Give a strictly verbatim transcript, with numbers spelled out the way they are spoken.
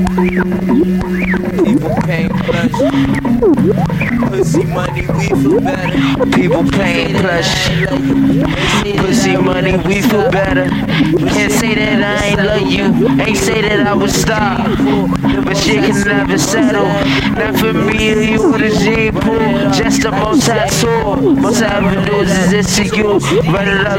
People paying pleasure. Pussy money, we feel better. People paying pleasure. Pussy money, we feel better. Can't say that I ain't love you. Ain't say that I would stop. But shit can never settle. Not for me or you with a J pool. Just a multi-tool. Most avenues is this to you. Run it up.